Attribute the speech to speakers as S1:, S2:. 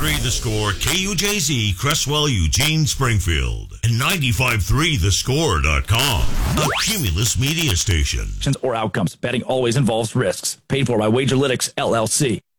S1: 101.3 The Score, KUJZ, Cresswell, Eugene, Springfield, and 95.3thescore.com. A Cumulus media station.
S2: Or outcomes. Betting always involves risks. Paid for by Wagerlytics, LLC.